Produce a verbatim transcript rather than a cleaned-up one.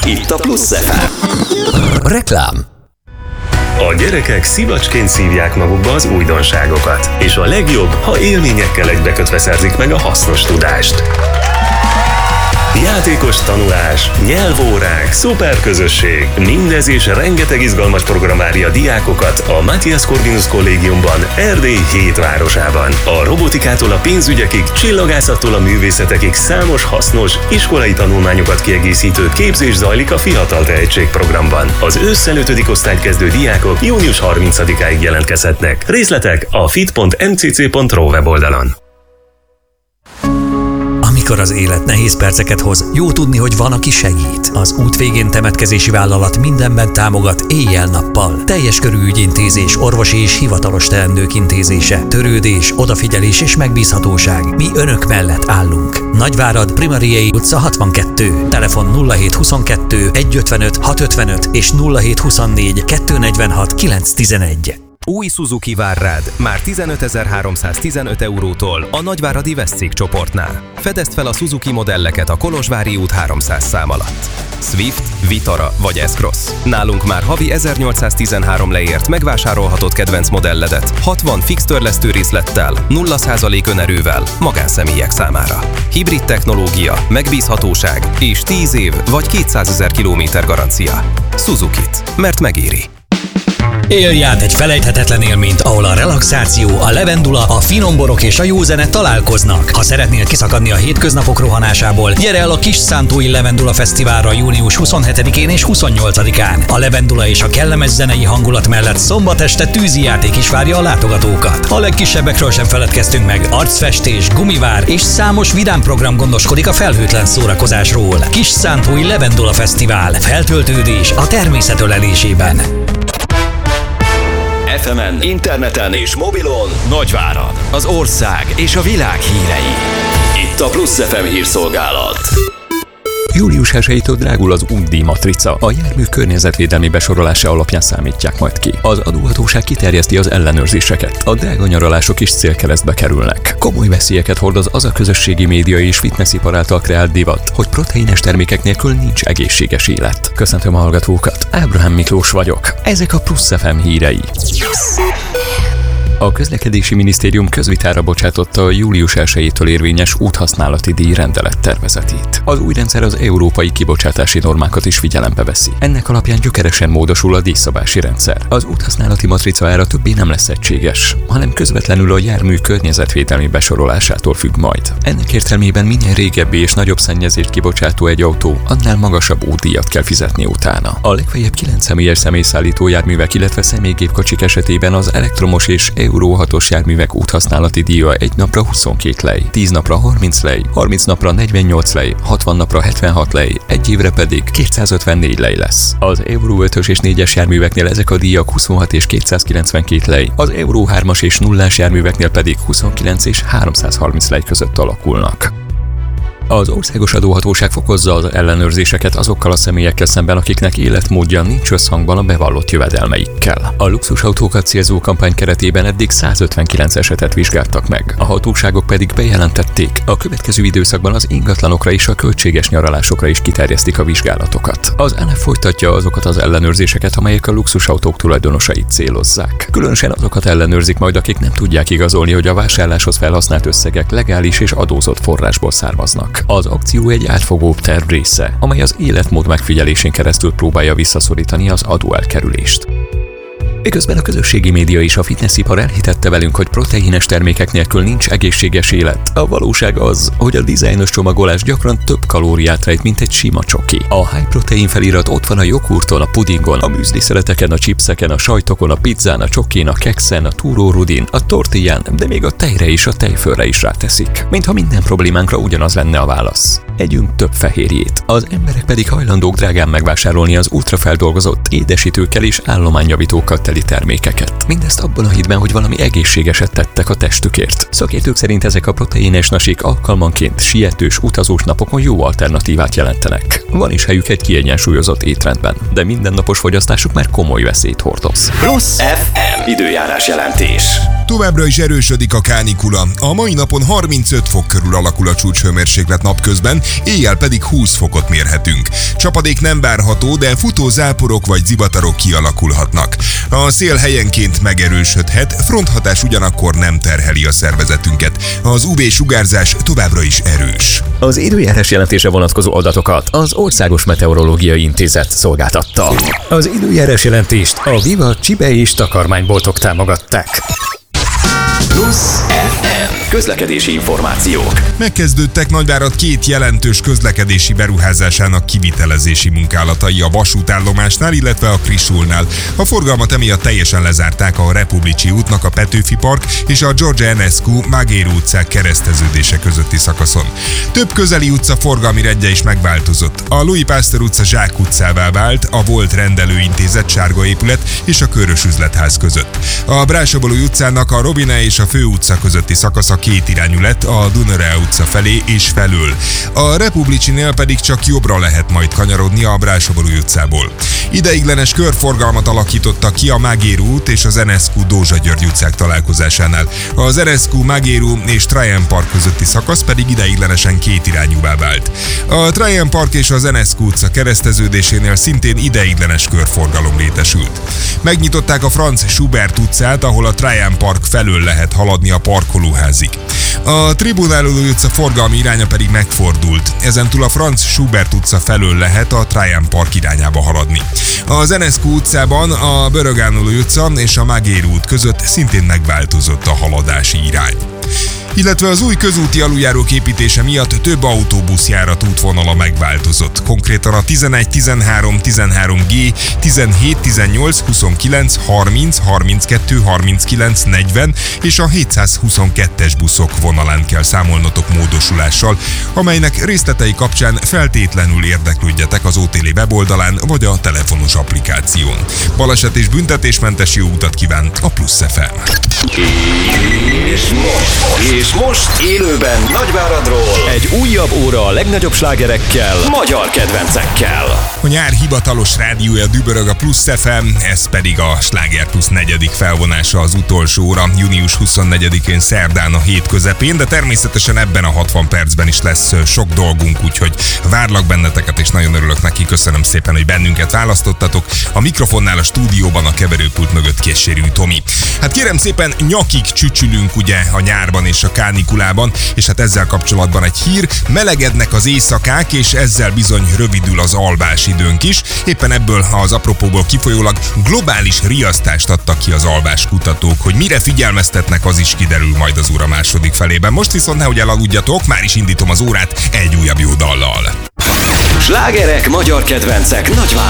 Itt a Plusz ef em. Reklám. A gyerekek szivacsként szívják magukba az újdonságokat, és a legjobb, ha élményekkel egybekötve szerzik meg a hasznos tudást. Játékos tanulás, nyelvórák, szuperközösség, mindez és rengeteg izgalmas program várja a diákokat a Matthias Corvinus Kollégiumban, Erdély hét városában. A robotikától a pénzügyekig, csillagászattól a művészetekig számos hasznos, iskolai tanulmányokat kiegészítő képzés zajlik a Fiatal Tehetség programban. Az ősszel ötödik osztályt kezdő diákok június harmincadikáig jelentkezhetnek. Részletek a fit pont em cé cé pont ro weboldalon. Amikor az élet nehéz perceket hoz, jó tudni, hogy van, aki segít. Az út végén temetkezési vállalat mindenben támogat éjjel-nappal. Teljes körű ügyintézés, orvosi és hivatalos teendők intézése, törődés, odafigyelés és megbízhatóság. Mi önök mellett állunk. Nagyvárad, Primariei utca hatvankettő. Telefon nulla hét huszonkettő egyszázötvenöt hatszázötvenöt és nulla hét huszonnégy kétszáznegyvenhat kilencszáztizenegy. Új Suzuki vár rád már tizenötezer-háromszáztizenöt eurótól a nagyváradi Veszcég csoportnál. Fedezd fel a Suzuki modelleket a Kolozsvári út háromszáz szám alatt. Swift, Vitara vagy S-Cross. Nálunk már havi ezernyolcszáztizenhárom leért megvásárolhatod kedvenc modelledet hatvan fix törlesztő részlettel, nulla százalék önerővel magánszemélyek számára. Hibrid technológia, megbízhatóság és tíz év vagy kétszázezer kilométer garancia. Suzukit, mert megéri. Élj át egy felejthetetlen élményt, ahol a relaxáció, a levendula, a finom borok és a jó zene találkoznak. Ha szeretnél kiszakadni a hétköznapok rohanásából, gyere el a Kis Szántói Levendula Fesztiválra június huszonhetedikén és huszonnyolcadikán. A levendula és a kellemes zenei hangulat mellett szombat este tűzi játék is várja a látogatókat. A legkisebbekről sem feledkeztünk meg, arcfestés, gumivár és számos vidám program gondoskodik a felhőtlen szórakozásról. Kis Szántói Levendula Fesztivál. Feltöltődés a természet ölelésében. ef emen, interneten és mobilon Nagyvárad, az ország és a világ hírei. Itt a Plusz ef em hírszolgálat. július elsejétől drágul az útdíj matrica. A jármű környezetvédelmi besorolása alapján számítják majd ki. Az adóhatóság kiterjeszti az ellenőrzéseket. A drága nyaralások is célkeresztbe kerülnek. Komoly veszélyeket hordoz az a közösségi média és fitnessipar által kreált divat, hogy proteínes termékek nélkül nincs egészséges élet. Köszöntöm a hallgatókat, Ábrahám Miklós vagyok. Ezek a Plusz ef em hírei. A Közlekedési Minisztérium közvitára bocsátotta a július elsejétől érvényes úthasználati díj rendelettervezetét. Az új rendszer az európai kibocsátási normákat is figyelembe veszi. Ennek alapján gyökeresen módosul a díjszabási rendszer. Az úthasználati matrica ára többé nem lesz egységes, hanem közvetlenül a jármű környezetvédelmi besorolásától függ majd. Ennek értelmében minél régebbi és nagyobb szennyezést kibocsátó egy autó, annál magasabb útdíjat kell fizetni utána. A legfeljebb kilenc személyes személyszállító járművek, illetve személygépkocsik esetében az elektromos és Euró hatos járművek úthasználati díja egy napra huszonkét lej, tíz napra harminc lej, harminc napra negyvennyolc lej, hatvan napra hetvenhat lej, egy évre pedig kétszázötvennégy lej lesz. Az Euró ötös és négyes járműveknél ezek a díjak huszonhat és kétszázkilencvenkét lej, az Euró hármas és nullás járműveknél pedig huszonkilenc és háromszázharminc lej között alakulnak. Az országos adóhatóság fokozza az ellenőrzéseket azokkal a személyekkel szemben, akiknek életmódja nincs összhangban a bevallott jövedelmeikkel. A luxusautókat célzó kampány keretében eddig százötvenkilenc esetet vizsgáltak meg, a hatóságok pedig bejelentették, a következő időszakban az ingatlanokra és a költséges nyaralásokra is kiterjesztik a vizsgálatokat. Az á en ef folytatja azokat az ellenőrzéseket, amelyek a luxusautók tulajdonosait célozzák. Különösen azokat ellenőrzik majd, akik nem tudják igazolni, hogy a vásárláshoz felhasznált összegek legális és adózott forrásból származnak. Az akció egy átfogóbb terv része, amely az életmód megfigyelésén keresztül próbálja visszaszorítani az adóelkerülést. Miközben a közösségi média és a fitnessipar elhitette velünk, hogy proteínes termékek nélkül nincs egészséges élet, a valóság az, hogy a dizájnos csomagolás gyakran több kalóriát rejt, mint egy sima csoki. A high protein felirat ott van a jogurton, a pudingon, a műzliszeleteken, a chipseken, a sajtokon, a pizzán, a csokin, a kekszen, a túrórudin, a tortillán, de még a tejre és a tejfölre is ráteszik. Mintha minden problémánkra ugyanaz lenne a válasz. Együnk több fehérjét. Az emberek pedig hajlandók drágán megvásárolni az ultrafeldolgozott édesítőkkel és állományjavítókkal teli termékeket. Mindezt abban a hitben, hogy valami egészségeset tettek a testükért. Szakértők szerint ezek a proteínes nasik alkalmanként sietős, utazós napokon jó alternatívát jelentenek. Van is helyük egy kiegyensúlyozott étrendben, de mindennapos fogyasztásuk már komoly veszélyt hordoz. Plusz ef em időjárás jelentés. Továbbra is erősödik a kánikula. A mai napon harmincöt fok körül alakul a csúcshőmérséklet napközben, éjjel pedig húsz fokot mérhetünk. Csapadék nem várható, de futó záporok vagy zivatarok kialakulhatnak. A szél helyenként megerősödhet, fronthatás ugyanakkor nem terheli a szervezetünket. Az ú vé-sugárzás továbbra is erős. Az időjárás jelentése vonatkozó adatokat az Országos Meteorológiai Intézet szolgáltatta. Az időjárás jelentést a Viva Csibe és takarmányboltok támogatták. Plusz ef em közlekedési információk. Megkezdődtek Nagyvárad két jelentős közlekedési beruházásának kivitelezési munkálatai a vasútállomásnál, illetve a Krisulnál. A forgalmat emiatt teljesen lezárták a Republicsi útnak a Petőfi Park és a George Enescu Magéru utcák kereszteződése közötti szakaszon. Több közeli utca forgalmi rendje is megváltozott. A Louis Pasteur utca Zsák utcává vált, a volt rendelőintézet sárga épület és a Körös üzletház között. A Brassó-Baluy utcának a Robine és a Fő utca közötti szakasza két irányú lett a Dunere utca felé és felől. A Republicsinél pedig csak jobbra lehet majd kanyarodni a Brassó-Baluy utcából. Ideiglenes körforgalmat alakítottak ki a Magéru út és az Enescu Dózsa György utcák találkozásánál. Az Enescu, Magéru és Trajan Park közötti szakasz pedig ideiglenesen két irányúvá vált. A Trajan Park és az Enescu utca kereszteződésénél szintén ideiglenes körforgalom létesült. Megnyitották a Franz Schubert utcát, ahol a Trajan Park felől lehet haladni a parkolóházig. A Tribunálódó utca forgalmi iránya pedig megfordult. Ezentúl a Franz Schubert utca felől lehet a Trajan Park irányába haladni. Az Enescu utcában a Börögánoló utca és a Magéru út között szintén megváltozott a haladási irány. Illetve az új közúti aluljárók építése miatt több autóbuszjárat útvonala megváltozott. Konkrétan a tizenegy, tizenhárom, tizenhárom G, tizenhét, tizennyolc, huszonkilenc, harminc, harminckettő, harminckilenc, negyven és a hétszázhuszonkettes buszok vonalán kell számolnotok módosulással, amelynek részletei kapcsán feltétlenül érdeklődjetek az o té el weboldalán vagy a telefonos applikáción. Baleset és büntetésmentes jó utat kíván a Plusz ef em. És most, és most élőben Nagyváradról egy újabb óra a legnagyobb slágerekkel, magyar kedvencekkel. A nyár hivatalos rádiója dübörög a Plusz ef em, ez pedig a Sláger Plusz negyedik felvonása az utolsó óra, június huszonnegyedikén szerdán a hét közepén, de természetesen ebben a hatvan percben is lesz sok dolgunk, úgyhogy várlak benneteket, és nagyon örülök neki. Köszönöm szépen, hogy bennünket választottatok. A mikrofonnál a stúdióban a keverőpult mögött Késsérű Tomi. Hát kérem szépen, nyakig csücsülünk ugye a nyárban és a kánikulában, és hát ezzel kapcsolatban egy hír, melegednek az éjszakák, és ezzel bizony rövidül az alvásidőnk is. Éppen ebből az apropóból kifolyólag globális riasztást adtak ki az alváskutatók, hogy mire figyelmeztetnek, az is kiderül majd az óra második felében. Most viszont nehogy elaludjatok, már is indítom az órát egy újabb jó dallal. Slágerek, magyar kedvencek Nagyváradon.